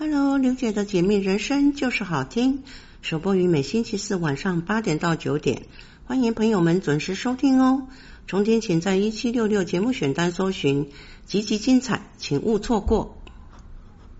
Hello， 刘姐的解密人生就是好听，首播于每星期四晚上8点到9点，欢迎朋友们准时收听哦。重点请在1766节目选单搜寻，集集精彩，请勿错过。